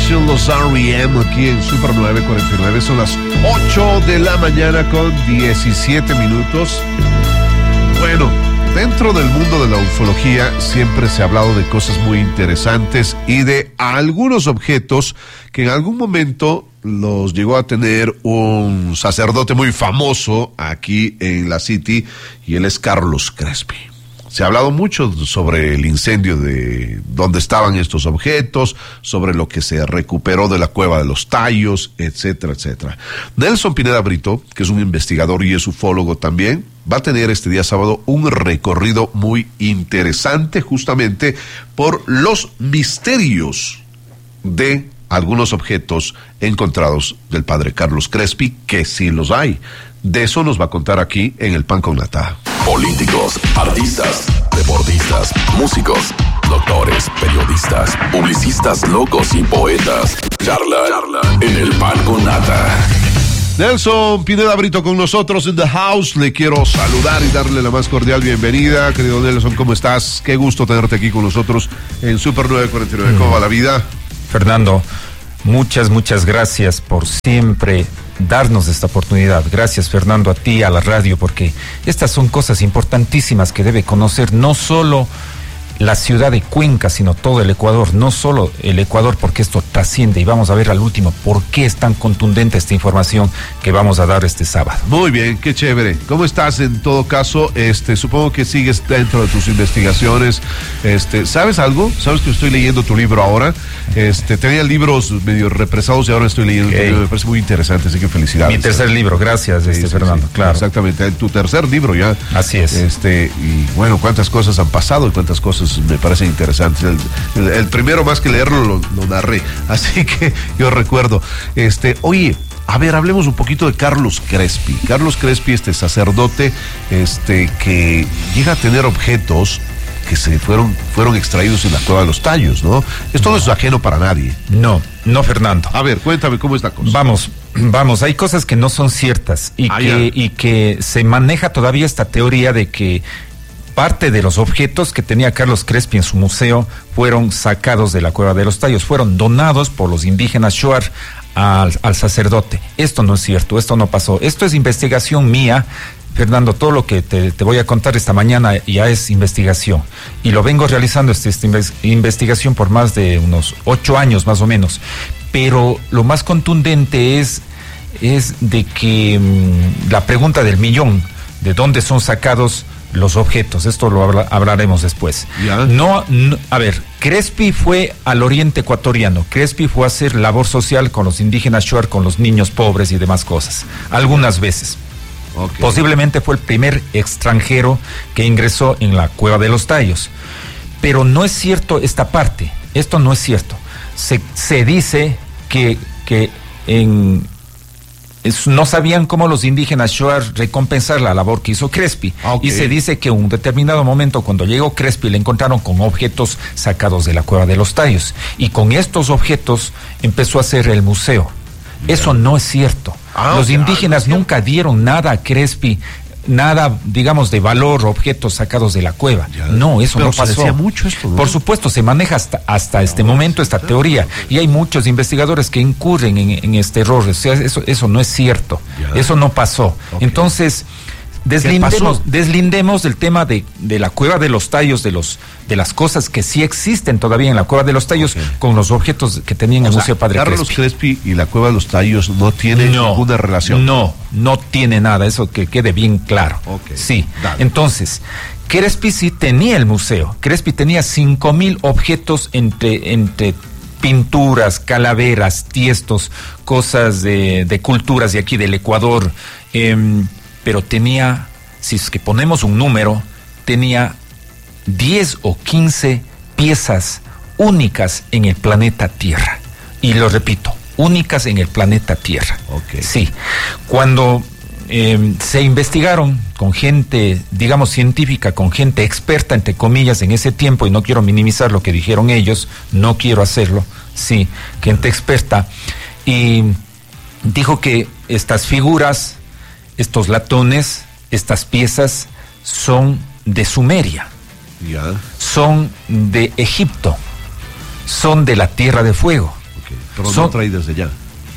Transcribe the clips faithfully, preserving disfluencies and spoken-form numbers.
Nation, los R E M, aquí en Super nueve cuarenta y nueve. Son las ocho de la mañana con diecisiete minutos. Bueno, dentro del mundo de la ufología siempre se ha hablado de cosas muy interesantes y de algunos objetos que en algún momento los llegó a tener un sacerdote muy famoso aquí en la City, y él es Carlos Crespi. Se ha hablado mucho sobre el incendio de donde estaban estos objetos, sobre lo que se recuperó de la Cueva de los Tallos, etcétera, etcétera. Nelson Pineda Brito, que es un investigador y es ufólogo también, va a tener este día sábado un recorrido muy interesante justamente por los misterios de algunos objetos encontrados del padre Carlos Crespi, que sí los hay. De eso nos va a contar aquí en El Pan con Nata. Políticos, artistas, deportistas, músicos, doctores, periodistas, publicistas, locos y poetas. Charla, charla en El Pan con Nata. Nelson Pineda Brito con nosotros en The House. Le quiero saludar y darle la más cordial bienvenida. Querido Nelson, ¿cómo estás? Qué gusto tenerte aquí con nosotros en Super nueve cuarenta y nueve. ¿Cómo va la vida? Fernando, muchas, muchas gracias por siempre darnos esta oportunidad. Gracias, Fernando, a ti, a la radio, porque estas son cosas importantísimas que debe conocer no solo la ciudad de Cuenca, sino todo el Ecuador, no solo el Ecuador, porque esto trasciende, y vamos a ver al último por qué es tan contundente esta información que vamos a dar este sábado. Muy bien, qué chévere. ¿Cómo estás en todo caso? Este, supongo que sigues dentro de tus investigaciones. Este, ¿sabes algo? ¿Sabes que estoy leyendo tu libro ahora? Este, tenía libros medio represados y ahora estoy leyendo okay. tu libro. Me parece muy interesante, así que felicidades. Mi tercer libro, gracias, sí, este sí, Fernando, sí, claro. Exactamente, tu tercer libro ya. Así es. Este, y bueno, cuántas cosas han pasado y cuántas cosas me parecen interesantes. El, el, el primero, más que leerlo, lo, lo narré. Así que yo recuerdo. Este, oye, a ver, hablemos un poquito de Carlos Crespi. Carlos Crespi, este sacerdote, este, que llega a tener objetos que se fueron, fueron extraídos en la Cueva de los Tallos, ¿no? Esto no, no es ajeno para nadie. No, no, Fernando. A ver, cuéntame cómo es la cosa. Vamos, vamos, hay cosas que no son ciertas y, ah, que, y que se maneja todavía esta teoría de que parte de los objetos que tenía Carlos Crespi en su museo fueron sacados de la Cueva de los Tallos, fueron donados por los indígenas Shuar al, al sacerdote. Esto no es cierto, esto no pasó. Esto es investigación mía, Fernando. Todo lo que te, te voy a contar esta mañana ya es investigación. Y lo vengo realizando esta, esta investigación por más de unos ocho años más o menos. Pero lo más contundente es, es de que mmm, la pregunta del millón, de dónde son sacados los objetos, esto lo habla, hablaremos después. No, no, a ver, Crespi fue al oriente ecuatoriano, Crespi fue a hacer labor social con los indígenas Shuar, con los niños pobres y demás cosas, algunas veces. Okay. Posiblemente fue el primer extranjero que ingresó en la Cueva de los Tallos, pero no es cierto esta parte, esto no es cierto. Se, se dice que, que en... no sabían cómo los indígenas Shuar recompensar la labor que hizo Crespi. Okay. Y se dice que en un determinado momento, cuando llegó Crespi, le encontraron con objetos sacados de la Cueva de los Tallos. Y con estos objetos empezó a hacer el museo. Yeah. Eso no es cierto. Ah, los indígenas ah, no nunca dieron nada a Crespi, nada, digamos, de valor, objetos sacados de la cueva. Ya. No, eso Pero no pasó. Se decía mucho esto, ¿no? Por supuesto, se maneja hasta, hasta no, este momento esta claro, teoría. Claro. Y hay muchos investigadores que incurren en, en este error. O sea, eso, eso no es cierto. Ya. Eso no pasó. Okay. Entonces, deslindemos, deslindemos del tema de, de la Cueva de los Tallos, de los de las cosas que sí existen todavía en la Cueva de los Tallos, okay, con los objetos que tenían en el Museo Padre Carlos Crespi. Crespi y la Cueva de los Tallos no tienen no, ninguna relación. No, no tiene nada, eso que quede bien claro. Okay, sí, dale. Entonces, Crespi sí tenía el museo. Crespi tenía cinco mil objetos entre, entre pinturas, calaveras, tiestos, cosas de, de culturas de aquí del Ecuador, eh, pero tenía, si es que ponemos un número, tenía diez o quince piezas únicas en el planeta Tierra. Y lo repito, únicas en el planeta Tierra. Okay. Sí. Cuando eh, se investigaron con gente, digamos, científica, con gente experta, entre comillas, en ese tiempo, y no quiero minimizar lo que dijeron ellos, no quiero hacerlo, sí, gente experta, y dijo que estas figuras, estos latones, estas piezas son de Sumeria. Yeah. Son de Egipto, son de la Tierra de Fuego. Okay. Pero son, no trae desde ya.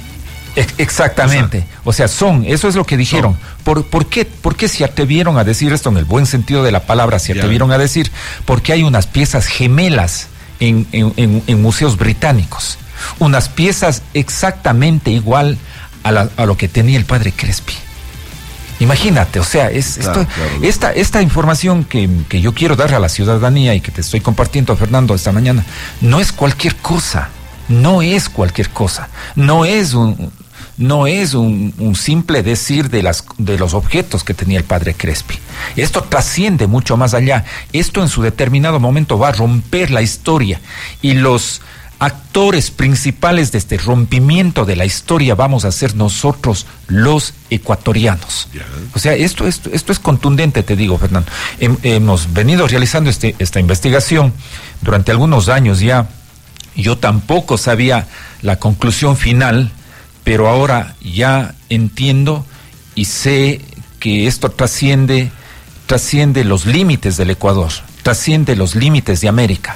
Exactamente, o sea, o sea, son, eso es lo que dijeron. No. ¿Por, por, qué, ¿Por qué se atrevieron a decir esto en el buen sentido de la palabra? Se atrevieron yeah. a decir, porque hay unas piezas gemelas en, en, en, en museos británicos, unas piezas exactamente igual a, la, a lo que tenía el padre Crespi. Imagínate, o sea, es claro, esto, claro. esta, esta información que, que yo quiero dar a la ciudadanía y que te estoy compartiendo, Fernando, esta mañana, no es cualquier cosa. No es cualquier cosa, no es un, no es un, un simple decir de, las, de los objetos que tenía el padre Crespi. Esto trasciende mucho más allá. Esto en su determinado momento va a romper la historia y los actores principales de este rompimiento de la historia vamos a ser nosotros los ecuatorianos. Yeah. O sea, esto, esto, esto es contundente, te digo, Fernando. Hem, hemos venido realizando este, esta investigación durante algunos años ya. Yo tampoco sabía la conclusión final, pero ahora ya entiendo y sé que esto trasciende, trasciende los límites del Ecuador, trasciende los límites de América.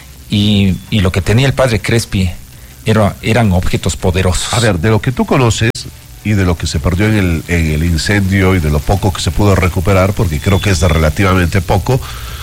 Y, y lo que tenía el padre Crespi era, eran objetos poderosos. A ver, de lo que tú conoces y de lo que se perdió en el, en el incendio y de lo poco que se pudo recuperar, porque creo que es de relativamente poco,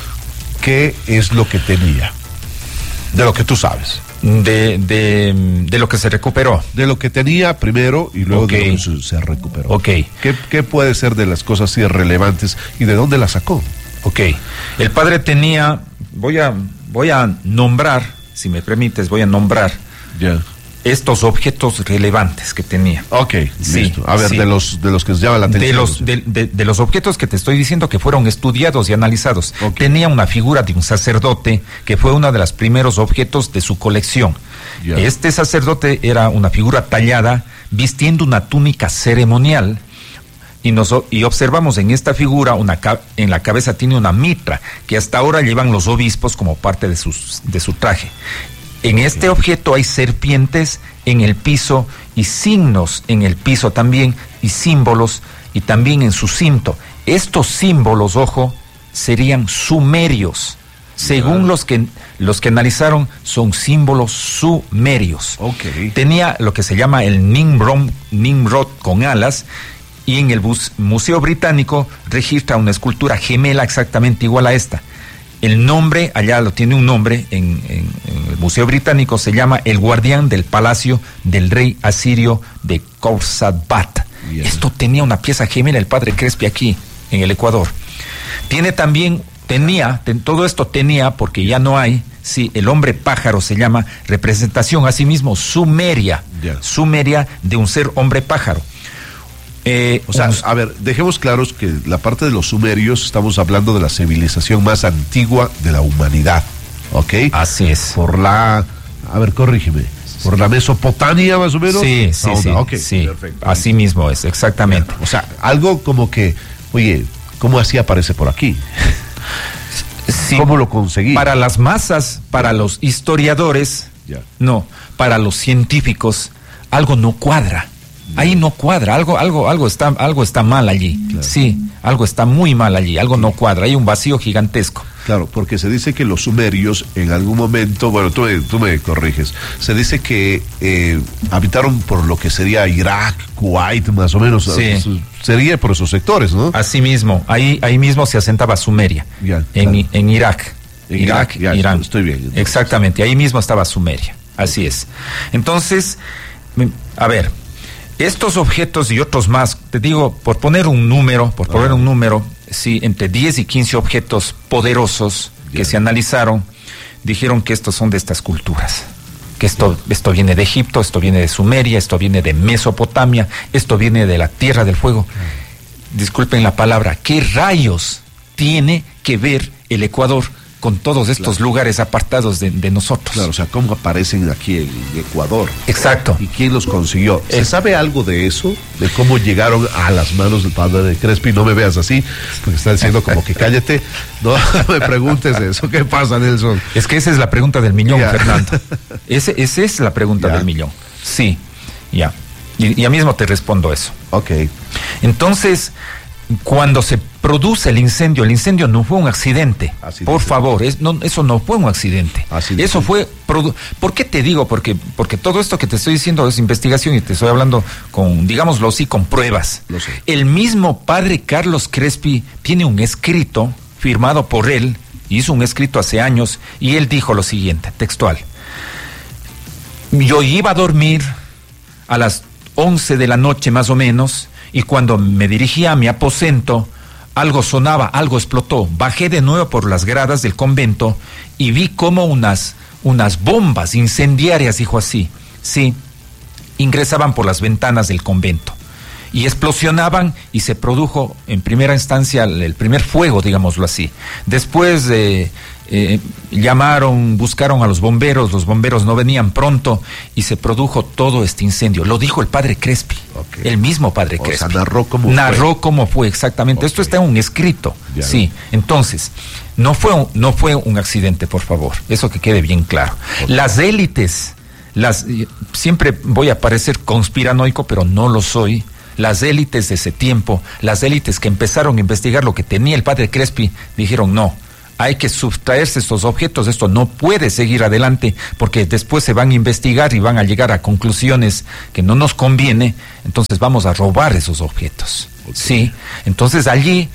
¿qué es lo que tenía? De lo que tú sabes. De, de, de lo que se recuperó. De lo que tenía primero y luego okay. de lo que se, se recuperó. Ok. ¿Qué, ¿Qué puede ser de las cosas irrelevantes y de dónde las sacó? Ok. El padre tenía, voy a, voy a nombrar, si me permites, voy a nombrar yeah. estos objetos relevantes que tenía. Ok, sí, listo. A ver, sí. de los de los que se llama la atención. De los, de, de, de los objetos que te estoy diciendo que fueron estudiados y analizados. Okay. Tenía una figura de un sacerdote que fue uno de los primeros objetos de su colección. Yeah. Este sacerdote era una figura tallada vistiendo una túnica ceremonial y, nos, y observamos en esta figura, una, en la cabeza tiene una mitra que hasta ahora llevan los obispos como parte de, sus, de su traje. En este objeto hay serpientes en el piso y signos en el piso también y símbolos y también en su cinto. Estos símbolos, ojo, serían sumerios. Según los que los que analizaron, son símbolos sumerios. Okay. Tenía lo que se llama el Nimrod, Nimrod con alas y en el bus, Museo Británico registra una escultura gemela exactamente igual a esta. El nombre, allá lo tiene un nombre, en, en, en el Museo Británico se llama el guardián del palacio del rey asirio de Khorsabad. Yeah. Esto tenía una pieza gemela el padre Crespi aquí, en el Ecuador. Tiene también, tenía, ten, todo esto tenía, porque ya no hay, sí, el hombre pájaro se llama, representación asimismo sumeria, yeah. sumeria de un ser hombre pájaro. Eh, o sea, un... a ver, dejemos claros que la parte de los sumerios estamos hablando de la civilización más antigua de la humanidad, ¿ok? Así es. Por la, a ver, corrígeme, por la Mesopotamia más o menos. Sí, sí, no, sí, no, okay, sí. Perfecto. Así mismo es, exactamente. O sea, algo como que, oye, ¿cómo así aparece por aquí? Sí, ¿cómo lo conseguí? Para las masas, para yeah. los historiadores, yeah. no, para los científicos, algo no cuadra. Ahí no cuadra, algo, algo, algo está, algo está mal allí. Claro. Sí, algo está muy mal allí, algo no cuadra, hay un vacío gigantesco. Claro, porque se dice que los sumerios en algún momento, bueno, tú me, tú me corriges, se dice que eh, habitaron por lo que sería Irak, Kuwait, más o menos, sí. sería por esos sectores, ¿no? Así mismo, ahí, ahí mismo se asentaba Sumeria, ya, en, claro. en Irak, en Irak, ya, Irán. Estoy bien. Entonces. Exactamente, ahí mismo estaba Sumeria, así es. Entonces, a ver, estos objetos y otros más, te digo, por poner un número, por poner ah. un número, sí, entre diez y quince objetos poderosos que yeah. se analizaron, dijeron que estos son de estas culturas, que esto, yeah. esto viene de Egipto, esto viene de Sumeria, esto viene de Mesopotamia, esto viene de la Tierra del Fuego. Yeah. Disculpen la palabra, ¿qué rayos tiene que ver el Ecuador con todos estos claro. lugares apartados de, de nosotros? Claro, o sea, ¿cómo aparecen aquí en Ecuador? Exacto. ¿Y quién los consiguió? ¿Se es... sabe algo de eso? ¿De cómo llegaron a las manos del padre de Crespi? No me veas así, porque está diciendo como que cállate. No me preguntes eso. ¿Qué pasa, Nelson? Es que esa es la pregunta del millón, yeah. Fernando. Ese, esa es la pregunta yeah. del millón. Sí, ya. Yeah. Y ya mismo te respondo eso. Ok. Entonces, cuando se produce el incendio. El incendio no fue un accidente. Así por dice. favor, es, no, eso no fue un accidente. Así eso dice. fue... Produ- ¿Por qué te digo? Porque, porque todo esto que te estoy diciendo es investigación y te estoy hablando con, digámoslo así, con pruebas. Lo sé. El mismo padre Carlos Crespi tiene un escrito firmado por él, hizo un escrito hace años, y él dijo lo siguiente, textual. Yo iba a dormir a las once de la noche más o menos, y cuando me dirigía a mi aposento, algo sonaba, algo explotó. Bajé de nuevo por las gradas del convento y vi como unas, unas bombas incendiarias, dijo así, sí, ingresaban por las ventanas del convento y explosionaban y se produjo en primera instancia el primer fuego, digámoslo así. Después eh, eh, llamaron, buscaron a los bomberos, los bomberos no venían pronto y se produjo todo este incendio. Lo dijo el padre Crespi, okay. el mismo padre o Crespi. Sea, narró cómo narró fue. cómo fue exactamente. Okay. Esto está en un escrito, ya sí. Ven. Entonces, no fue, un, no fue un accidente, por favor. Eso que quede bien claro. Okay. Las élites, las siempre voy a parecer conspiranoico, pero no lo soy. Las élites de ese tiempo, las élites que empezaron a investigar lo que tenía el padre Crespi, dijeron no, hay que sustraerse estos objetos, esto no puede seguir adelante, porque después se van a investigar y van a llegar a conclusiones que no nos conviene, entonces vamos a robar esos objetos. Okay. Sí, entonces allí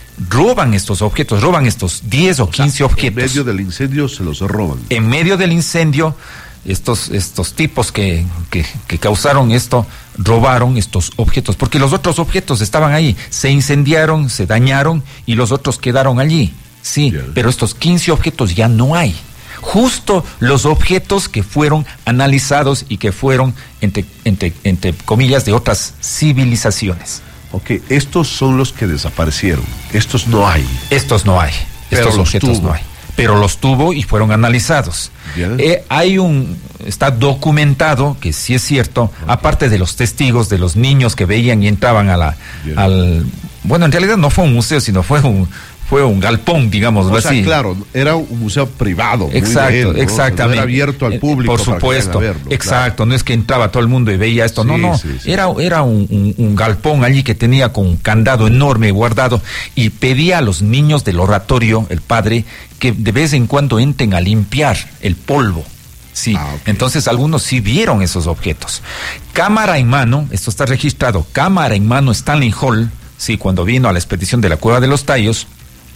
roban estos objetos, roban estos diez o quince o sea, objetos. En medio del incendio se los roban. En medio del incendio, estos, estos tipos que, que, que causaron esto, robaron estos objetos, porque los otros objetos estaban ahí, se incendiaron, se dañaron y los otros quedaron allí, sí, bien. Pero estos quince objetos ya no hay. Justo los objetos que fueron analizados y que fueron, entre, entre, entre comillas, de otras civilizaciones. Ok, estos son los que desaparecieron, estos no hay. Estos no hay, pero estos objetos tuvo. no hay. Pero los tuvo y fueron analizados. Eh, hay un, está documentado, que sí es cierto, okay. aparte de los testigos, de los niños que veían y entraban a la, Bien. al, bueno, en realidad no fue un museo, sino fue un, fue un galpón, digamos o así. Sea, claro, era un museo privado. Exacto, muy de él, ¿no? exactamente. No era abierto al público. Por supuesto, para verlo, exacto, claro. no es que entraba todo el mundo y veía esto, sí, no, no, sí, sí. era, era un, un, un galpón allí que tenía con un candado enorme guardado y pedía a los niños del oratorio, el padre, que de vez en cuando entren a limpiar el polvo. Sí, ah, okay. Entonces algunos sí vieron esos objetos. Cámara en mano, esto está registrado, cámara en mano Stanley Hall, sí, cuando vino a la expedición de la Cueva de los Tallos,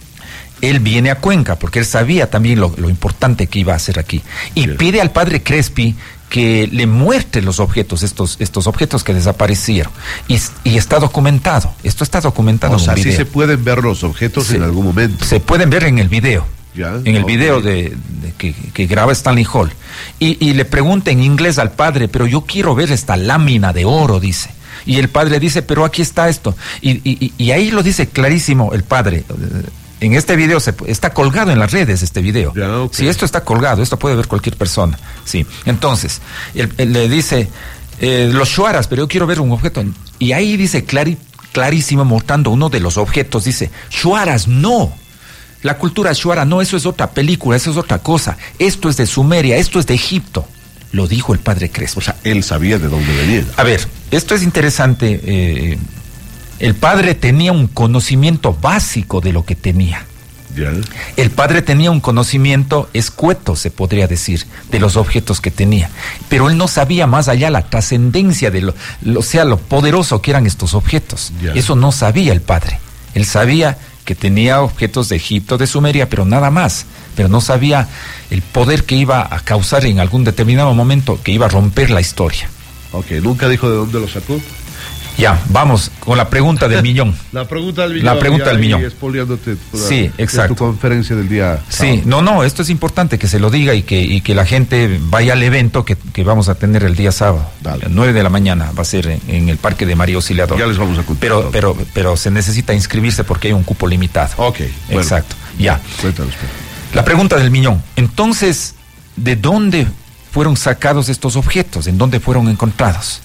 él viene a Cuenca, porque él sabía también lo, lo importante que iba a hacer aquí. Y sí. pide al padre Crespi que le muestre los objetos, estos, estos objetos que desaparecieron. Y, y está documentado, esto está documentado o en sea, un video. sí se pueden ver los objetos sí, en algún momento. Se pueden ver en el video. Ya, en el okay. video de, de que, que graba Stanley Hall. Y, y le pregunta en inglés al padre, pero yo quiero ver esta lámina de oro, dice. Y el padre dice, pero aquí está esto. Y, y, y ahí lo dice clarísimo el padre. En este video se, está colgado en las redes este video. Ya, okay. Sí, esto está colgado, esto puede ver cualquier persona. Sí. Entonces, él, él le dice, eh, los shuaras, pero yo quiero ver un objeto. Y ahí dice clari, clarísimo, mostrando uno de los objetos, dice, shuaras, no. La cultura shuara, no, eso es otra película, eso es otra cosa. Esto es de Sumeria, esto es de Egipto. Lo dijo el padre Crespi. O sea, él sabía de dónde venía. A ver, esto es interesante. Eh, el padre tenía un conocimiento básico de lo que tenía. ¿Ya? El padre tenía un conocimiento escueto, se podría decir, de los objetos que tenía. Pero él no sabía más allá la trascendencia de lo, lo, o sea, lo poderoso que eran estos objetos. ¿Ya? Eso no sabía el padre. Él sabía que tenía objetos de Egipto, de Sumeria, pero nada más. Pero no sabía el poder que iba a causar en algún determinado momento, que iba a romper la historia. Ok, ¿nunca dijo de dónde lo sacó? Ya, vamos con la pregunta del millón. La pregunta del millón. La pregunta del millón. Expoliándote sí, exacto. tu conferencia del día. Sí, sábado. no, no, esto es importante que se lo diga y que, y que la gente vaya al evento que, que vamos a tener el día sábado. Dale. A las nueve de la mañana va a ser en, en el Parque de María Auxiliador. Ya les vamos a contar. Pero, pero, pero se necesita inscribirse porque hay un cupo limitado. Ok. Bueno. Exacto. Ya. Cuéntanos. La pregunta del millón. Entonces, ¿de dónde fueron sacados estos objetos? ¿En dónde fueron encontrados?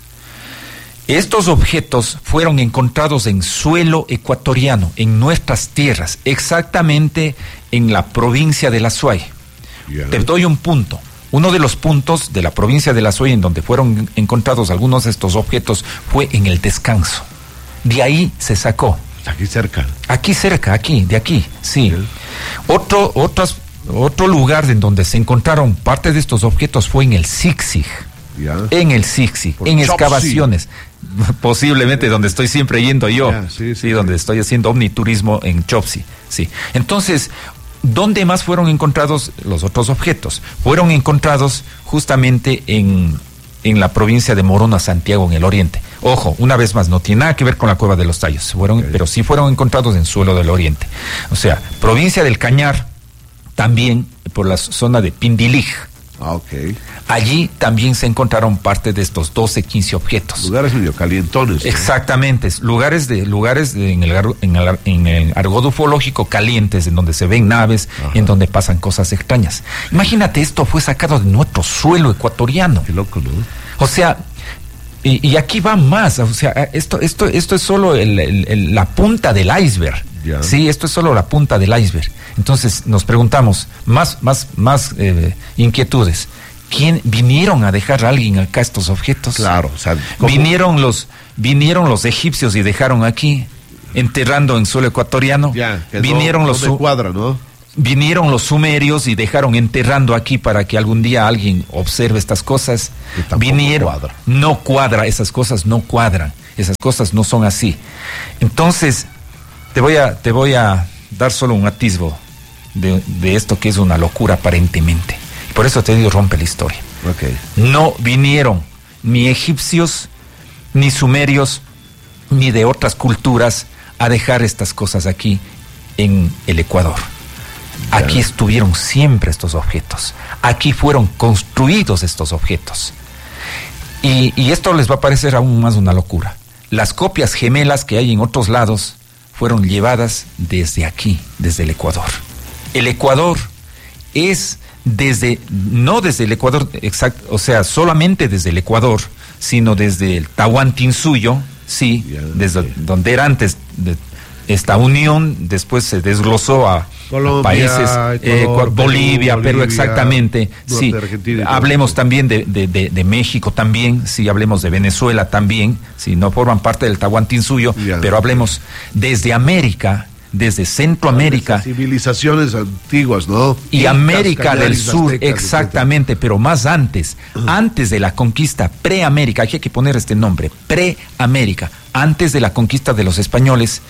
Estos objetos fueron encontrados en suelo ecuatoriano, en nuestras tierras, exactamente en la provincia de La Suay. Yeah. Te doy un punto. Uno de los puntos de la provincia de La Suay en donde fueron encontrados algunos de estos objetos fue en el Descanso. De ahí se sacó. Aquí cerca. Aquí cerca, aquí, de aquí, sí. sí. Otro, otros, otro lugar en donde se encontraron parte de estos objetos fue en el Zig-Zig. Ya. En el Zig-Zig, en Chopsy. Excavaciones. Posiblemente donde estoy siempre yendo yo. Ya, sí, sí, sí, donde sí. estoy haciendo omniturismo en Chopsy. Sí. Entonces, ¿dónde más fueron encontrados los otros objetos? Fueron encontrados justamente en, en la provincia de Morona, Santiago, en el oriente. Ojo, una vez más, no tiene nada que ver con la Cueva de los Tallos, fueron, okay. pero sí fueron encontrados en suelo del oriente. O sea, provincia del Cañar, también por la zona de Pindilig. Ah, ok. Allí también se encontraron parte de estos doce, quince objetos. Lugares medio calientones. ¿No? Exactamente, lugares de lugares de, en, el, en, el, en el argot ufológico calientes, en donde se ven naves, ajá. en donde pasan cosas extrañas. Imagínate, esto fue sacado de nuestro suelo ecuatoriano. Qué loco, ¿no? O sea, y, y aquí va más, o sea, esto, esto, esto es solo el, el, el, la punta del iceberg. Ya. Sí, esto es solo la punta del iceberg. Entonces nos preguntamos, más, más, más eh, inquietudes. ¿Quién vinieron a dejar a alguien acá estos objetos? Claro, o sea, ¿cómo? vinieron los, vinieron los egipcios y dejaron aquí, enterrando en suelo ecuatoriano. Ya, que vinieron no, los no me cuadra, ¿no? Vinieron los sumerios y dejaron enterrando aquí para que algún día alguien observe estas cosas. Vinieron, cuadra. no cuadra, esas cosas no cuadran, esas cosas no son así. Entonces, te voy a, te voy a dar solo un atisbo de, de esto que es una locura aparentemente. Por eso te digo, rompe la historia. Okay. No vinieron ni egipcios, ni sumerios, ni de otras culturas a dejar estas cosas aquí en el Ecuador. Ya. Aquí estuvieron siempre estos objetos. Aquí fueron construidos estos objetos. Y, y esto les va a parecer aún más una locura. Las copias gemelas que hay en otros lados fueron llevadas desde aquí, desde el Ecuador. El Ecuador es desde, no desde el Ecuador, exacto, o sea, solamente desde el Ecuador, sino desde el Tahuantinsuyo, sí, yeah, desde yeah. donde era antes de esta unión, después se desglosó a, Colombia, a países, eh, Ecuador, Bolivia, Perú, Perú exactamente, sí, hablemos también de, de, de, de México también, sí, hablemos de Venezuela también, sí, no forman parte del Tahuantinsuyo, yeah. pero hablemos desde América, desde Centroamérica. Civilizaciones antiguas, ¿no? Y Incas, América Cañaris, del Sur, Aztecas, exactamente, etcétera. Pero más antes, uh-huh. antes de la conquista preamérica, aquí hay que poner este nombre, preamérica, antes de la conquista de los españoles,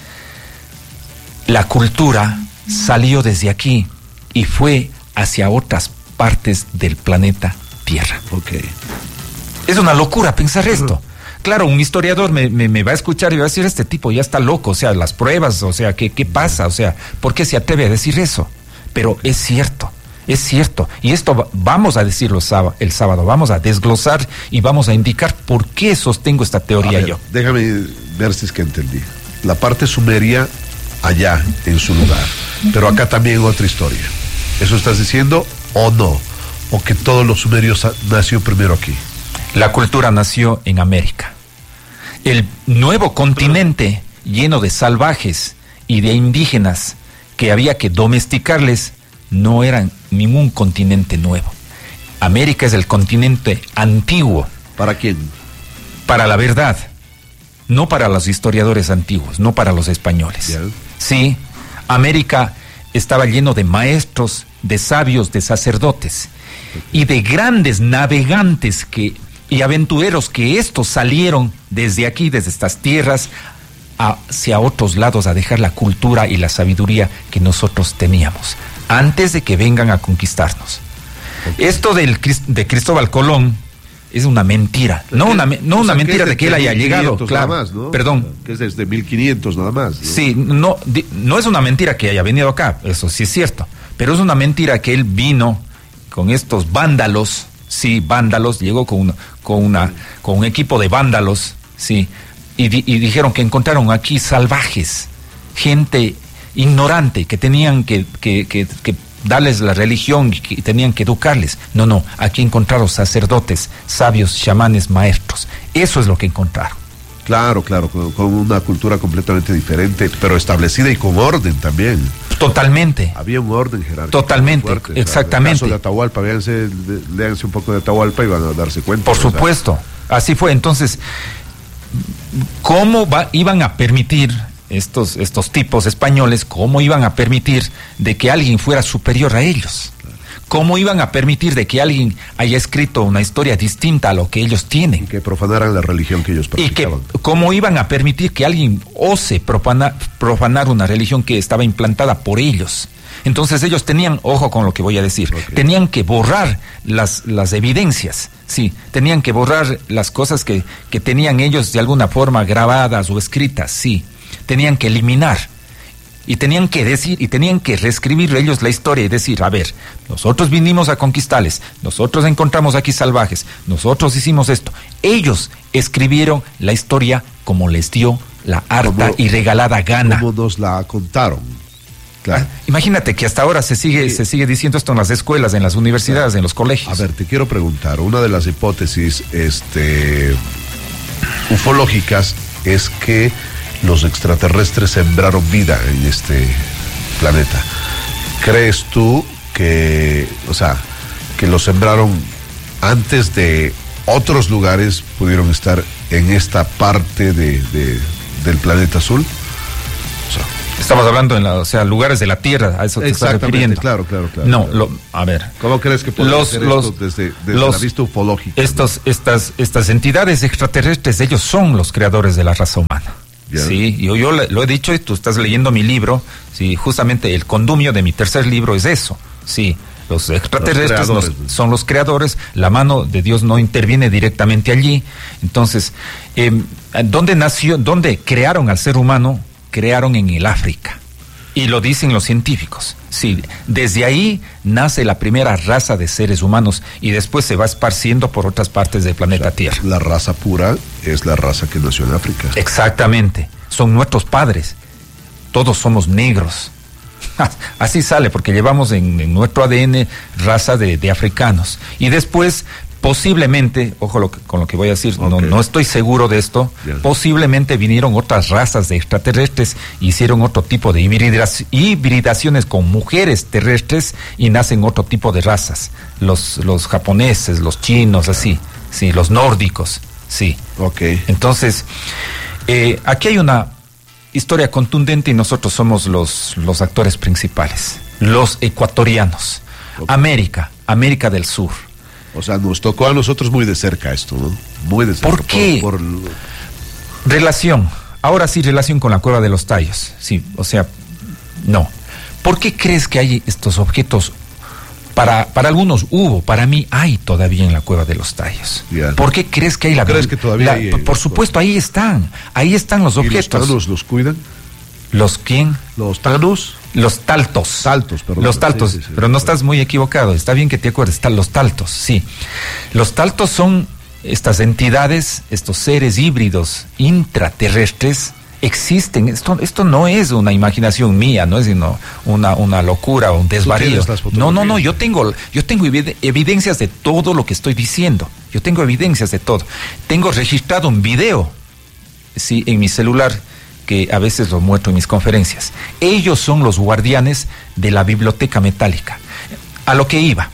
la cultura salió desde aquí y fue hacia otras partes del planeta Tierra. Okay. Es una locura pensar esto. Uh-huh. Claro, un historiador me, me, me va a escuchar y va a decir, este tipo ya está loco, o sea, las pruebas, o sea, ¿qué, qué pasa? O sea, ¿por qué se atreve a decir eso? Pero es cierto, es cierto. Y esto vamos a decirlo el sábado, vamos a desglosar y vamos a indicar por qué sostengo esta teoría ver, yo. Déjame ver si es que entendí. La parte sumeria allá, en su lugar, pero acá también otra historia. ¿Eso estás diciendo o no? ¿O que todos los sumerios nació primero aquí? La cultura nació en América. El nuevo continente lleno de salvajes y de indígenas que había que domesticarles no eran ningún continente nuevo. América es el continente antiguo. ¿Para quién? Para la verdad, no para los historiadores antiguos, no para los españoles. Yeah. Sí, América estaba lleno de maestros, de sabios, de sacerdotes y de grandes navegantes que y aventureros que estos salieron desde aquí, desde estas tierras, hacia otros lados a dejar la cultura y la sabiduría que nosotros teníamos, antes de que vengan a conquistarnos. Okay. Esto del, de Cristóbal Colón es una mentira, no una, no una mentira de que él haya llegado, claro, más, ¿no? Perdón. Que es desde mil quinientos nada más, ¿no? Sí, no, no es una mentira que haya venido acá, eso sí es cierto, pero es una mentira que él vino con estos vándalos, sí, vándalos, llegó con una, con una, con un equipo de vándalos, sí, y, di, y dijeron que encontraron aquí salvajes, gente ignorante, que tenían que, que, que, que darles la religión y que tenían que educarles. No, no, aquí encontraron sacerdotes, sabios, chamanes, maestros. Eso es lo que encontraron. Claro, claro, con, con una cultura completamente diferente, pero establecida y con orden también. Totalmente. Había un orden jerárquico. Totalmente, fuerte, exactamente. En el caso de Atahualpa, véanse, léanse un poco de Atahualpa y van a darse cuenta. Por supuesto, sea. Así fue. Entonces, ¿cómo va, iban a permitir estos, estos tipos españoles, ¿cómo iban a permitir de que alguien fuera superior a ellos? ¿Cómo iban a permitir de que alguien haya escrito una historia distinta a lo que ellos tienen? Y que profanaran la religión que ellos practicaban. Y que, ¿cómo iban a permitir que alguien ose profanar, profanar una religión que estaba implantada por ellos? Entonces ellos tenían, ojo con lo que voy a decir, okay. tenían que borrar las, las evidencias, sí, tenían que borrar las cosas que, que tenían ellos de alguna forma grabadas o escritas, sí, tenían que eliminar. Y tenían que decir, y tenían que reescribir ellos la historia y decir, a ver, nosotros vinimos a conquistarles, nosotros encontramos aquí salvajes, nosotros hicimos esto. Ellos escribieron la historia como les dio la harta como, y regalada gana. Como nos la contaron. Claro. Ah, imagínate que hasta ahora se sigue, sí. se sigue diciendo esto en las escuelas, en las universidades, claro. en los colegios. A ver, te quiero preguntar, una de las hipótesis este, ufológicas es que los extraterrestres sembraron vida en este planeta. ¿Crees tú que, o sea, que los sembraron antes de otros lugares pudieron estar en esta parte de, de del planeta azul? O sea, estamos hablando en la, o sea, lugares de la Tierra, a eso te estás refiriendo. Claro, claro, claro. No, claro. Lo, a ver. ¿Cómo crees que pueden hacer los, esto desde, desde los, la vista ufológica? Estos, ¿no? estas, estas entidades extraterrestres, ellos son los creadores de la raza humana. Yeah. Sí, yo, yo lo he dicho y tú estás leyendo mi libro, sí, justamente el condumio de mi tercer libro es eso, sí, los extraterrestres los creadores, son los creadores, la mano de Dios no interviene directamente allí, entonces, eh, ¿dónde nació, dónde crearon al ser humano? Crearon en el África, y lo dicen los científicos, sí, desde ahí nace la primera raza de seres humanos y después se va esparciendo por otras partes del planeta, o sea, Tierra. La raza pura es la raza que nació en África. Exactamente, son nuestros padres, todos somos negros, así sale porque llevamos en, en nuestro A D N raza de, de africanos y después posiblemente, ojo lo que, con lo que voy a decir, okay. no, no estoy seguro de esto, yeah. posiblemente vinieron otras razas de extraterrestres, hicieron otro tipo de hibridac- hibridaciones con mujeres terrestres y nacen otro tipo de razas, los, los japoneses, los chinos, así, sí, los nórdicos, sí. Okay. Entonces, eh, aquí hay una historia contundente y nosotros somos los, los actores principales, los ecuatorianos, okay. América, América del Sur. O sea, nos tocó a nosotros muy de cerca esto, ¿no? Muy de cerca. ¿Por qué? Por, por... Relación. Ahora sí, relación con la Cueva de los Tallos. Sí, o sea, no. ¿Por qué crees que hay estos objetos? Para, para algunos hubo, para mí hay todavía en la Cueva de los Tallos. Yeah. ¿Por qué crees que hay la... ¿Crees que todavía la, hay? Por supuesto, ahí están. Ahí están los objetos. ¿Y los tanos los cuidan? ¿Los quién? ¿Los tanos? Los taltos. Taltos, perdón. Los taltos, sí, sí, sí, pero no estás muy equivocado, está bien que te acuerdes, están los taltos, sí. Los taltos son estas entidades, estos seres híbridos intraterrestres, existen, esto, esto no es una imaginación mía, no es sino una, una locura o un desvarío. No, no, no, yo tengo, yo tengo evidencias de todo lo que estoy diciendo, yo tengo evidencias de todo. Tengo registrado un video, sí, en mi celular, que a veces lo muestro en mis conferencias. Ellos son los guardianes de la biblioteca metálica. A lo que iba.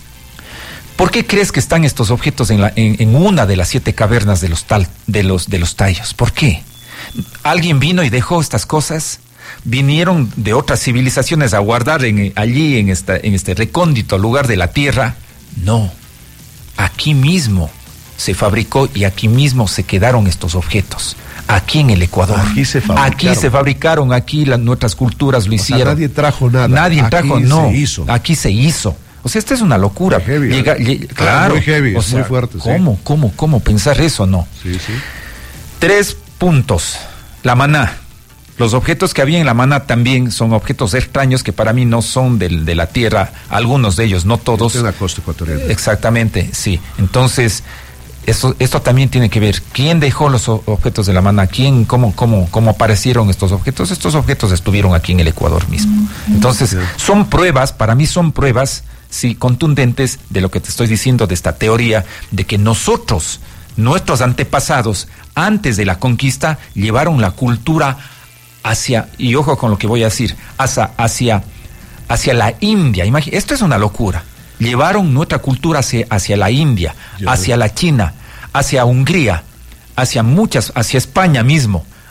¿Por qué crees que están estos objetos en, la, en, en una de las siete cavernas de los, tal, de, los, de los tallos? ¿Por qué? ¿Alguien vino y dejó estas cosas? ¿Vinieron de otras civilizaciones a guardar en, allí en, esta, en este recóndito lugar de la tierra? No. Aquí mismo se fabricó y aquí mismo se quedaron estos objetos. Aquí en el Ecuador. Aquí se fabricaron. Aquí se fabricaron, aquí las, nuestras culturas lo o hicieron. Sea, nadie trajo nada. Nadie aquí trajo, no. Se hizo. Aquí se hizo. O sea, esta es una locura. Muy heavy, Llega, ¿eh? llega, claro. Muy heavy, o sea, muy fuerte. ¿Cómo, sí. cómo, cómo pensar eso, no? Sí, sí. Tres puntos. La maná. Los objetos que había en la maná también son objetos extraños que para mí no son del, de la tierra. Algunos de ellos, no todos. En la costa ecuatoriana. Exactamente, sí. Entonces, Esto, esto también tiene que ver, ¿quién dejó los objetos de la maná? ¿Quién, cómo, cómo, cómo aparecieron estos objetos? Estos objetos estuvieron aquí en el Ecuador mismo. Entonces, son pruebas, para mí son pruebas, sí, contundentes de lo que te estoy diciendo, de esta teoría, de que nosotros, nuestros antepasados, antes de la conquista, llevaron la cultura hacia, y ojo con lo que voy a decir, hacia, hacia, hacia la India. Imagínate, esto es una locura. Llevaron nuestra cultura hacia, hacia la India, yeah. hacia la China, hacia Hungría, hacia muchas, hacia España mismo,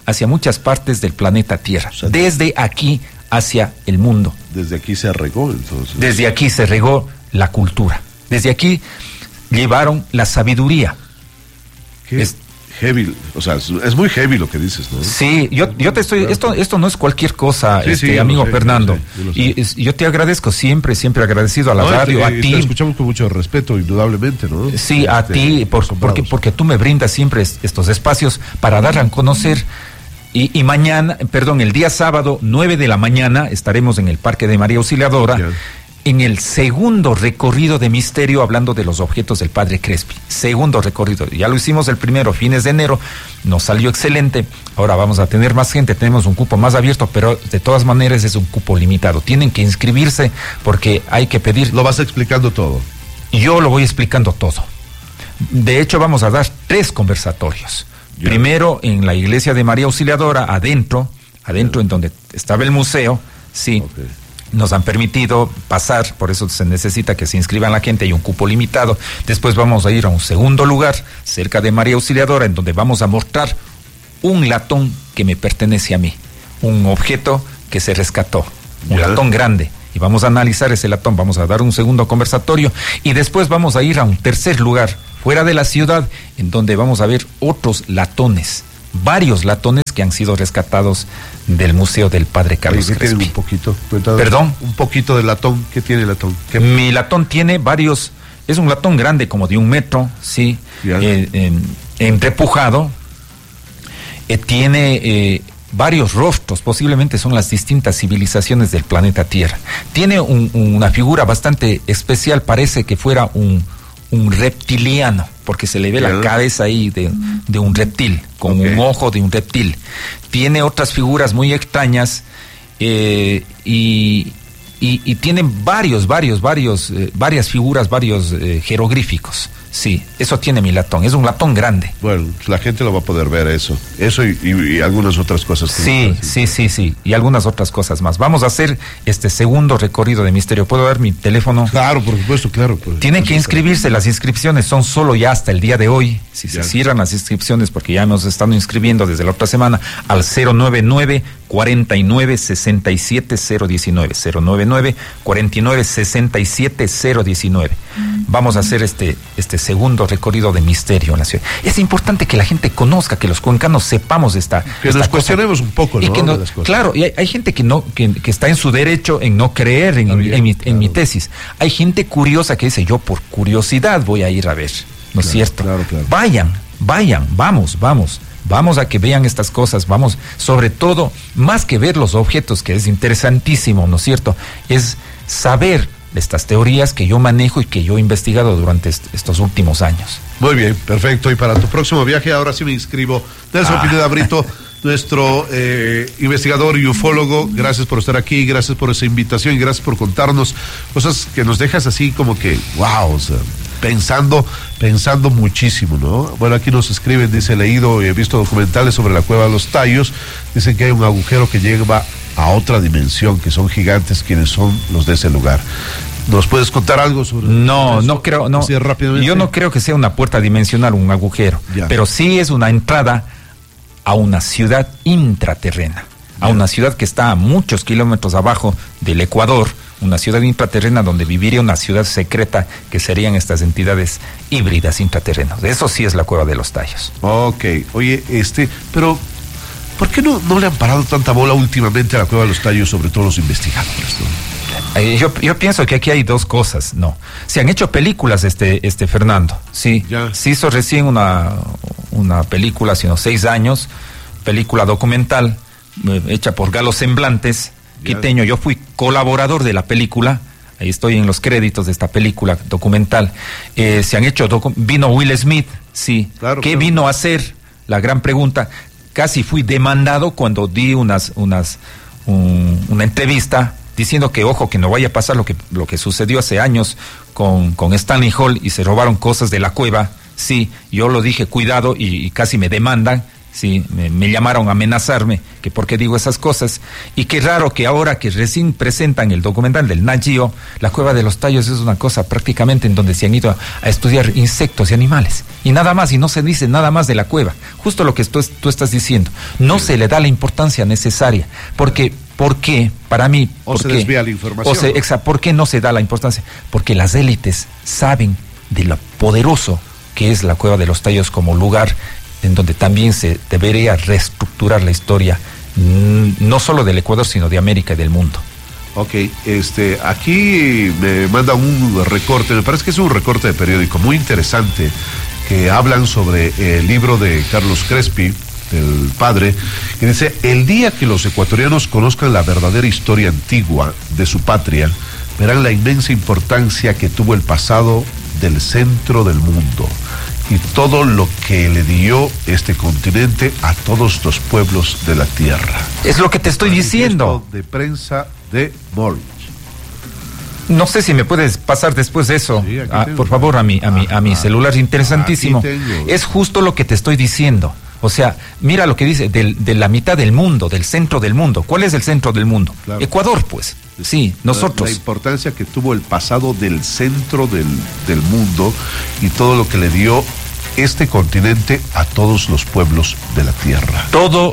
hacia muchas partes del planeta Tierra, o sea, desde aquí hacia el mundo. Desde aquí se regó, entonces. Desde aquí se regó la cultura. Desde aquí llevaron la sabiduría. ¿Qué? Es heavy, o sea, es muy heavy lo que dices, ¿no? Sí, yo, yo te estoy, esto, esto no es cualquier cosa, sí, este, sí, amigo sé, Fernando. Yo lo sé, yo lo sé. Y es, yo te agradezco siempre, siempre agradecido a la no, radio, te, a ti. Te escuchamos con mucho respeto, indudablemente, ¿no? Sí, este, a ti, por, porque, porque tú me brindas siempre estos espacios para dar a conocer. Y, y mañana, perdón, el día sábado, nueve de la mañana, estaremos en el Parque de María Auxiliadora. Ya. En el segundo recorrido de misterio, hablando de los objetos del Padre Crespi. Segundo recorrido. Ya lo hicimos el primero, fines de enero. Nos salió excelente. Ahora vamos a tener más gente. Tenemos un cupo más abierto, pero de todas maneras es un cupo limitado. Tienen que inscribirse porque hay que pedir. Lo vas explicando todo. Yo lo voy explicando todo. De hecho, vamos a dar tres conversatorios. Yeah. Primero en la iglesia de María Auxiliadora, adentro, adentro yeah. en donde estaba el museo. Sí. Okay. Nos han permitido pasar, por eso se necesita que se inscriban la gente, hay un cupo limitado. Después vamos a ir a un segundo lugar, cerca de María Auxiliadora, en donde vamos a mostrar un latón que me pertenece a mí, un objeto que se rescató, un yeah. latón grande. Y vamos a analizar ese latón, vamos a dar un segundo conversatorio y después vamos a ir a un tercer lugar, fuera de la ciudad, en donde vamos a ver otros latones. Varios latones que han sido rescatados del Museo del Padre Carlos ¿Qué Crespi. Tiene un poquito? Cuéntame, ¿Perdón? Un poquito de latón. ¿Qué tiene el latón? ¿Qué? Mi latón tiene varios, es un latón grande como de un metro, sí, eh, en, en repujado. Eh, tiene eh, varios rostros, posiblemente son las distintas civilizaciones del planeta Tierra. Tiene un, una figura bastante especial, parece que fuera un un reptiliano, porque se le ve yeah. la cabeza ahí de, de un reptil, con okay. un ojo de un reptil. Tiene otras figuras muy extrañas eh, y, y, y tiene varios, varios, varios, eh, varias figuras, varios eh, jeroglíficos. Sí, eso tiene mi latón, es un latón grande. Bueno, la gente lo va a poder ver eso, eso y, y, y algunas otras cosas. Sí, sí, sí, sí, y algunas otras cosas más. Vamos a hacer este segundo recorrido de misterio. ¿Puedo dar mi teléfono? Claro, por supuesto, claro. Pues, Tienen que inscribirse, las inscripciones son solo ya hasta el día de hoy. Si ya. se cierran las inscripciones, porque ya hemos estado inscribiendo desde la otra semana, al cero nueve nueve, cuarenta y nueve, sesenta y siete, cero diecinueve, cero nueve nueve, cuarenta y nueve, sesenta y siete, cero diecinueve. Vamos a hacer este, este segundo recorrido de misterio en la ciudad. Es importante que la gente conozca, que los cuencanos sepamos esta Que esta nos cuestionemos un poco, ¿no? Y que no, claro, y hay, hay gente que no que, que está en su derecho en no creer en, en, en, mi, claro. en mi tesis. Hay gente curiosa que dice, yo por curiosidad voy a ir a ver, ¿no es claro, cierto? Claro, claro. Vayan, vayan, vamos, vamos. Vamos a que vean estas cosas, vamos, sobre todo, más que ver los objetos, que es interesantísimo, ¿no es cierto? Es saber de estas teorías que yo manejo y que yo he investigado durante est- estos últimos años. Muy bien, perfecto. Y para tu próximo viaje, ahora sí me inscribo. Nelson ah. Pineda Brito, nuestro eh, investigador y ufólogo, gracias por estar aquí, gracias por esa invitación y gracias por contarnos cosas que nos dejas así como que, wow, o sea, pensando, pensando muchísimo, ¿no? Bueno, aquí nos escriben, dice, leído y he visto documentales sobre la Cueva de los Tallos, dicen que hay un agujero que lleva a otra dimensión, que son gigantes quienes son los de ese lugar. ¿Nos puedes contar algo sobre No, eso? no creo, no. Así rápidamente. Yo no creo que sea una puerta dimensional, un agujero, ya. pero sí es una entrada a una ciudad intraterrena, a ya. una ciudad que está a muchos kilómetros abajo del Ecuador, una ciudad intraterrena donde viviría una ciudad secreta que serían estas entidades híbridas intraterrenas. Eso sí es la Cueva de los Tallos. Ok, oye, este, pero ¿por qué no, no le han parado tanta bola últimamente a la Cueva de los Tallos, sobre todo los investigadores, ¿no? Eh, yo, yo pienso que aquí hay dos cosas, ¿no? Se han hecho películas, este, este Fernando, sí. Ya. Se hizo recién una, una película hace unos seis años, película documental, eh, hecha por Galo Semblantes, ya. quiteño. Yo fui colaborador de la película, ahí estoy en los créditos de esta película documental. Eh, se han hecho, docu- vino Will Smith, sí. Claro, ¿Qué claro. vino a hacer? La gran pregunta. Casi fui demandado cuando di unas, unas, un, una entrevista diciendo que, ojo, que no vaya a pasar lo que, lo que sucedió hace años con, con Stanley Hall y se robaron cosas de la cueva. Sí, yo lo dije, cuidado, y, y casi me demandan. Sí, me, me llamaron a amenazarme, que por qué digo esas cosas, y qué raro que ahora que recién presentan el documental del Nat Geo, la Cueva de los Tallos es una cosa prácticamente en donde se han ido a, a estudiar insectos y animales, y nada más, y no se dice nada más de la cueva, justo lo que tú, tú estás diciendo, no sí. se le da la importancia necesaria, porque, ¿por qué? Para mí, o ¿por se qué? desvía la información. O se, exa, ¿por qué no se da la importancia? Porque las élites saben de lo poderoso que es la Cueva de los Tallos como lugar en donde también se debería reestructurar la historia, no solo del Ecuador, sino de América y del mundo. Ok, este, aquí me manda un recorte, me parece que es un recorte de periódico muy interesante, que hablan sobre el libro de Carlos Crespi, el padre, que dice: el día que los ecuatorianos conozcan la verdadera historia antigua de su patria, verán la inmensa importancia que tuvo el pasado del centro del mundo y todo lo que le dio este continente a todos los pueblos de la tierra. Es lo que te estoy diciendo. De prensa de Morich. No sé si me puedes pasar después de eso, sí, ah, por favor, a mi, a mi, a mi ah, celular, interesantísimo. Es justo lo que te estoy diciendo. O sea, mira lo que dice, del, de la mitad del mundo, del centro del mundo. ¿Cuál es el centro del mundo? Claro. Ecuador, pues. Sí, nosotros. La, la importancia que tuvo el pasado del centro del, del mundo y todo lo que le dio este continente a todos los pueblos de la tierra. Todo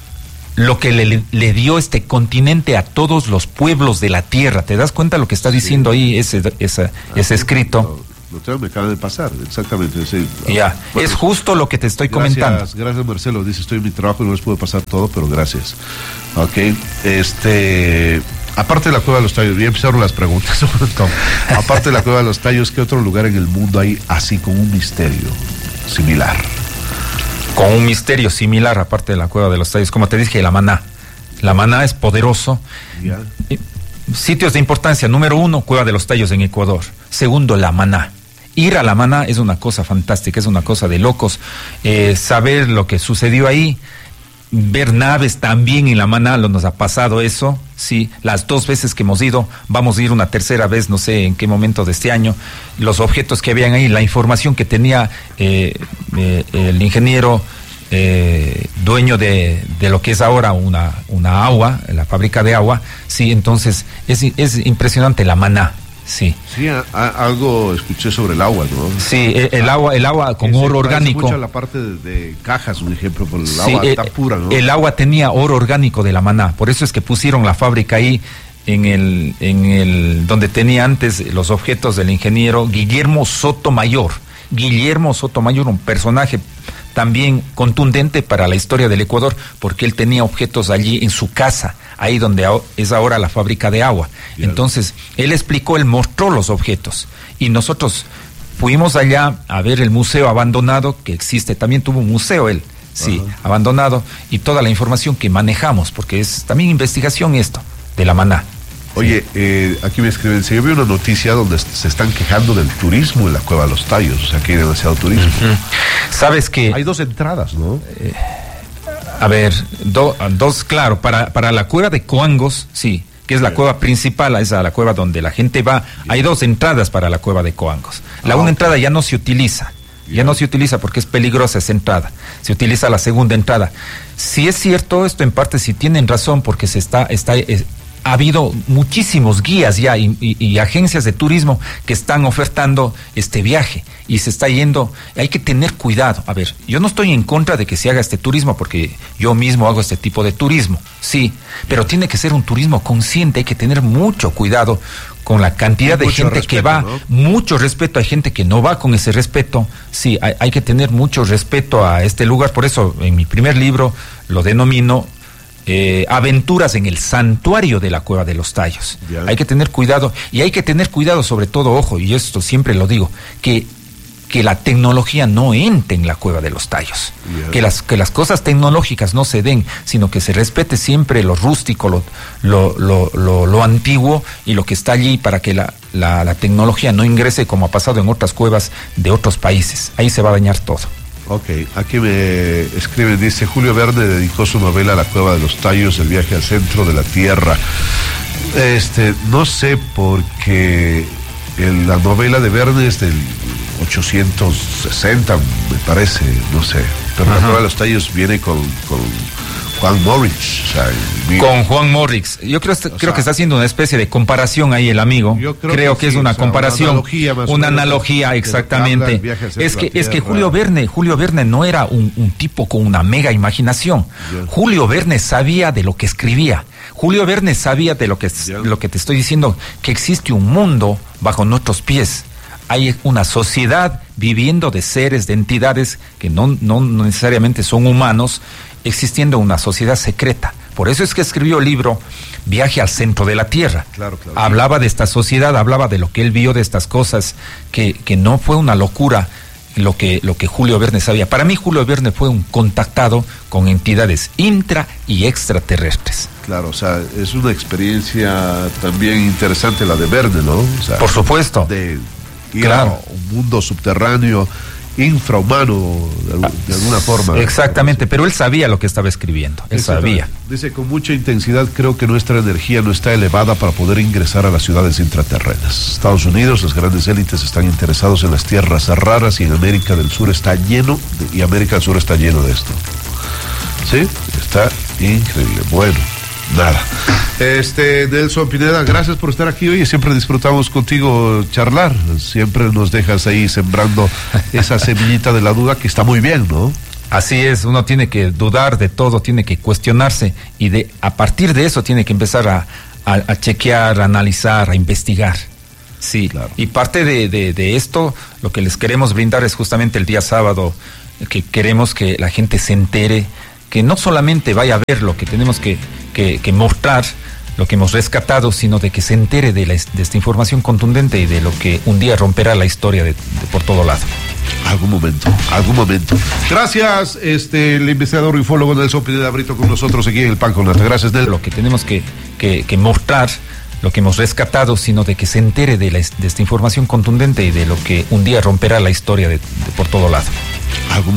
lo que le, le dio este continente a todos los pueblos de la tierra. ¿Te das cuenta lo que está diciendo sí. ahí ese, ese, ah, ese escrito? Lo, lo me acaba de pasar, exactamente. Sí. Ya, bueno, es justo lo que te estoy gracias, comentando. Gracias, Marcelo. Dice, estoy en mi trabajo y no les puedo pasar todo, pero gracias. Ok, este... Aparte de la Cueva de los Tallos, ya empezaron las preguntas. Aparte de la Cueva de los Tallos, ¿qué otro lugar en el mundo hay así con un misterio similar? Con un misterio similar, aparte de la Cueva de los Tallos, como te dije, la Maná. La Maná es poderoso. Yeah. Sitios de importancia: número uno, Cueva de los Tallos en Ecuador. Segundo, la Maná. Ir a la Maná es una cosa fantástica, es una cosa de locos. Eh, saber lo que sucedió ahí. Ver naves también en la Maná, nos ha pasado eso, sí, las dos veces que hemos ido, vamos a ir una tercera vez, no sé en qué momento de este año, los objetos que habían ahí, la información que tenía eh, eh, el ingeniero eh, dueño de, de lo que es ahora una, una agua, la fábrica de agua, sí, entonces es, es impresionante la Maná. Sí. Sí, a, a, algo escuché sobre el agua, ¿no? Sí, el, el agua, el agua con oro orgánico. Mucho la parte de, de cajas, un ejemplo, por el sí, agua el, está pura, ¿no? El agua tenía oro orgánico de la Maná, por eso es que pusieron la fábrica ahí en el, en el, donde tenía antes los objetos del ingeniero Guillermo Sotomayor. Guillermo Sotomayor, un personaje también contundente para la historia del Ecuador, porque él tenía objetos allí en su casa, ahí donde es ahora la fábrica de agua. Bien. Entonces, él explicó, él mostró los objetos, y nosotros fuimos allá a ver el museo abandonado, que existe, también tuvo un museo él, sí, ajá, abandonado, y toda la información que manejamos, porque es también investigación esto, de la Maná. Oye, eh, aquí me escriben, se vio una noticia donde se están quejando del turismo en la Cueva de los Tallos, o sea que hay demasiado turismo. Uh-huh. Sabes que... Hay dos entradas, ¿no? Eh, a ver, do, dos, claro, para, para la Cueva de Coangos, sí, que es la Bien. cueva principal, esa es la cueva donde la gente va, Bien. hay dos entradas para la Cueva de Coangos. La ah, una okay. entrada ya no se utiliza, Bien. ya no se utiliza porque es peligrosa esa entrada, se utiliza la segunda entrada. Si es cierto, esto en parte sí tienen razón, porque se está... está es, ha habido muchísimos guías ya y, y, y agencias de turismo que están ofertando este viaje y se está yendo. Hay que tener cuidado. A ver, yo no estoy en contra de que se haga este turismo, porque yo mismo hago este tipo de turismo, sí, pero tiene que ser un turismo consciente. Hay que tener mucho cuidado con la cantidad de gente respeto, que va, ¿no? Mucho respeto. Hay gente que no va con ese respeto. Sí, hay, hay que tener mucho respeto a este lugar. Por eso en mi primer libro lo denomino Eh, aventuras en el santuario de la Cueva de los Tallos. Bien. Hay que tener cuidado, y hay que tener cuidado sobre todo, ojo, y esto siempre lo digo, que, que la tecnología no entre en la Cueva de los Tallos, que las, que las cosas tecnológicas no se den, sino que se respete siempre lo rústico, lo, lo, lo, lo, lo antiguo y lo que está allí, para que la, la, la tecnología no ingrese como ha pasado en otras cuevas de otros países. Ahí se va a dañar todo. Ok, aquí me escriben, dice: Julio Verne dedicó su novela a la Cueva de los Tallos, el viaje al centro de la Tierra. Este, no sé, porque el, la novela de Verne es del ochocientos sesenta, me parece, no sé, Purgatorio de los Tallos viene con, con Juan Morris. O sea, con Juan Morris. Yo creo, creo sea, que está haciendo una especie de comparación ahí el amigo. Yo creo, creo que, que sí, es una o sea, comparación. Una analogía, más una analogía exactamente. Es que, es que Julio Verne, Julio Verne no era un, un tipo con una mega imaginación. Yeah. Julio Verne sabía de lo que escribía. Julio Verne sabía de lo que, yeah. lo que te estoy diciendo, que existe un mundo bajo nuestros pies. Hay una sociedad viviendo de seres, de entidades que no, no necesariamente son humanos, existiendo una sociedad secreta. Por eso es que escribió el libro Viaje al centro de la Tierra. Claro, claro. Hablaba de esta sociedad, hablaba de lo que él vio, de estas cosas, que, que no fue una locura lo que, lo que Julio Verne sabía. Para mí Julio Verne fue un contactado con entidades intra y extraterrestres. Claro, o sea, es una experiencia también interesante la de Verne, ¿no? O sea, por supuesto. De ir claro. a un mundo subterráneo, infrahumano, de, de alguna forma. Exactamente, pero él sabía lo que estaba escribiendo, él sabía. Dice, con mucha intensidad creo que nuestra energía no está elevada para poder ingresar a las ciudades intraterrenas. Estados Unidos, las grandes élites están interesados en las tierras raras y en América del Sur está lleno, de, y América del Sur está lleno de esto. ¿Sí? Está increíble. Bueno. Nada. Este, Nelson Pineda, gracias por estar aquí hoy. Siempre disfrutamos contigo charlar. Siempre nos dejas ahí sembrando esa semillita de la duda que está muy bien, ¿no? Así es, uno tiene que dudar de todo, tiene que cuestionarse y de a partir de eso tiene que empezar a, a, a chequear, a analizar, a investigar. Sí, claro. Y parte de, de, de esto, lo que les queremos brindar es justamente el día sábado, que queremos que la gente se entere, que no solamente vaya a ver lo que tenemos que, que, que mostrar, lo que hemos rescatado, sino de que se entere de, la, de esta información contundente y de lo que un día romperá la historia de, de por todo lado. Algún momento, algún momento. Gracias, este, el investigador y ufólogo Nelson Pineda Brito con nosotros aquí en el Pan con Nata. Gracias, Nelson. Lo que tenemos que, que, que mostrar, lo que hemos rescatado, sino de que se entere de, la, de esta información contundente y de lo que un día romperá la historia de, de por todo lado. Algún